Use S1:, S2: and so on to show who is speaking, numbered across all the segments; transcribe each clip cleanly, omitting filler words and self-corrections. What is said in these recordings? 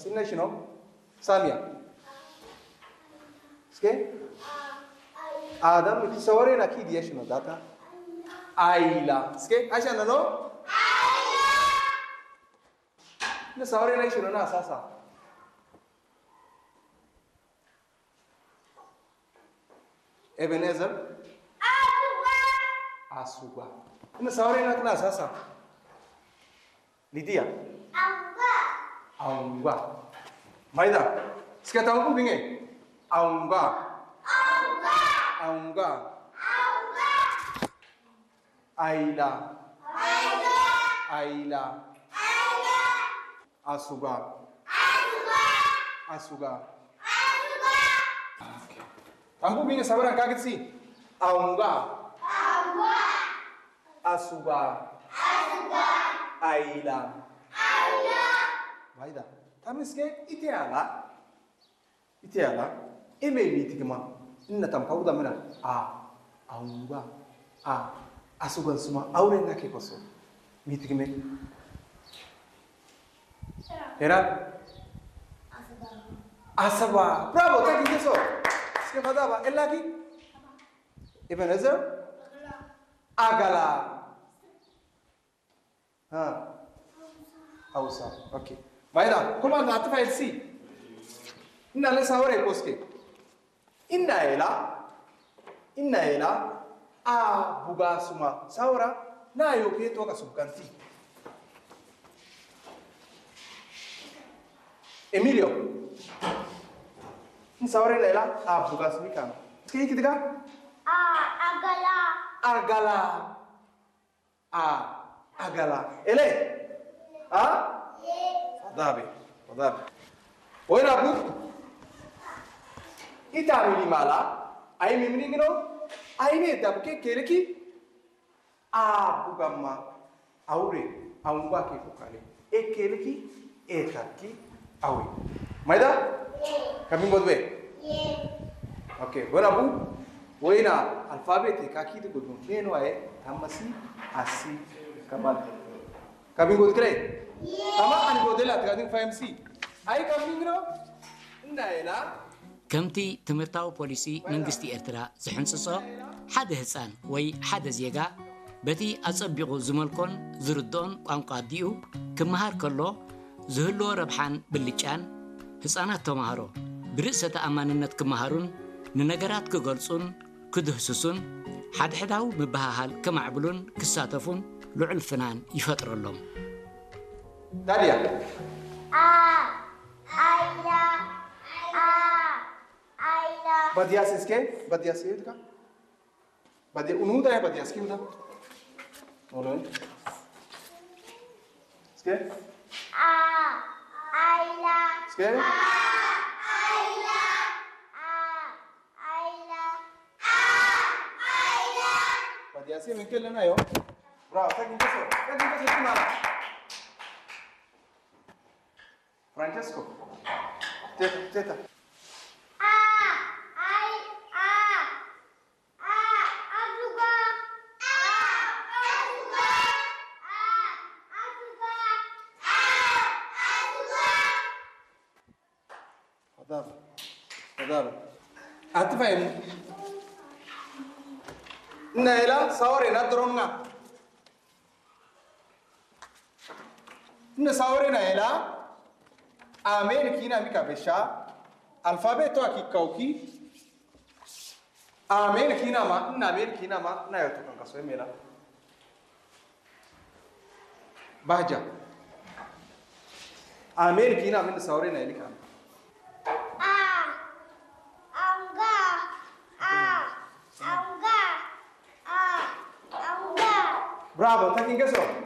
S1: إنه شنو سامية سكين آدم تصورين أكيد يا شنو داتا عائلة سكين عشان أنو نصورين أي شنو أساسا Ebenezer Asuba. Ini sahuri nak na sasa. Lydia. Aungba. Maida. Sekarang aku bingung. Aungba. Aila. Asuba. Aku bingung sabar kaget sih. Aungba. Asuba. Aila. Maida. Tapi sekarang itu ala. Email itu kemana? Inna tam kau dah mana? Aungba. Asuba semua. Aure nak kekoso. Itu kemana? Era? Asaba. Bravo. Tak gitu so. Sekarang apa? Lagi? Ebenezer? Agala. Hausa. Okay. Maida, como anda tu faz assim? Inna le saore poske. Inna ela. Buga suma. Saora na yo ke to ka subkanti. Emilio. Saore ela buga sumi kan. Kaya kita kan? Agala. Ele? Fadabi. Oi Rabu. Ita mili mala. Ai mimini ngino. Ai ne dabke keleki. Bugamma. Aure. Aungba ke kokale. Keleki. Taki. Aure. Maida? Kami bodwe. Okay. Oi Rabu. Oi na alfabet kaki tu godum. Neno ay tamasi asi kamal. Kami god kre? Tama ani godela tgadin FMC. Ai kami ngro? Naela.
S2: ከምቲ ትምህርታዊ ፖሊሲ መንግስቲ ኤርትራ ዝሕንፅሶ ሓደ ህፃን ወይ ሓደ ዜጋ በቲ ኣጸቢቑ ዝመልኮን ዝርድኦን ቋንቋ ዲኡ ክመሃር ከሎ ዝህልዎ ረብሓን ብልጫን ህፃናት ተማሃሮ ብርእሰ ተኣማንነት ክመሃሩን ንነገራት ክገልጹን ክድህስሱን ሓድሕዳዊ ምብሃሃል ከማዕብሉን ክሳተፉን ልዑል ፍናን ይፈጥረሎም
S1: ዳልያ Badias es que? Badias es que? Badias unuda ya badias que uda? No. Es que?
S3: Aila.
S1: Es que?
S3: Aila.
S1: Badias es que lena yo. Bravo, ¿qué eso? ¿Qué es mala? Francesco. Teta. Adab. Atfahim. Naila sawre na dronga. Sawre naila. Amen kina mika besha. Alfabeto akikauki. Amen kina ma. Amen kina ma. Na yoto kankaso emela. Bahja. Amen kina min sawre naila kan. Bravo, taking guess wrong.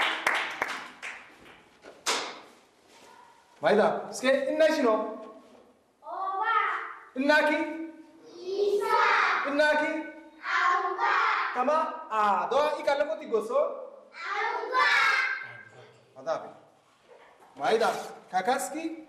S1: Maida, ske inna shino?
S3: Owa.
S1: Innaki?
S3: Isa.
S1: Innaki?
S3: Auga.
S1: Kama? Do ikalla ko tigoso?
S3: Auga.
S1: Adabi. Maida, kakaski?